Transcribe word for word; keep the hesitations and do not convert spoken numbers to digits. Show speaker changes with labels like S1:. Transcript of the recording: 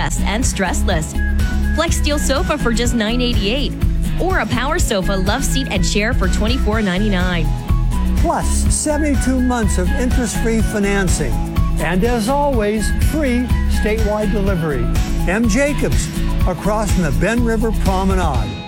S1: armrests and stressless. Flex steel sofa for just nine eighty-eight, or a power sofa love seat and chair for twenty-four ninety-nine.
S2: Plus seventy-two months of interest-free financing. And as always, free statewide delivery. M. Jacobs, across from the Bend River Promenade.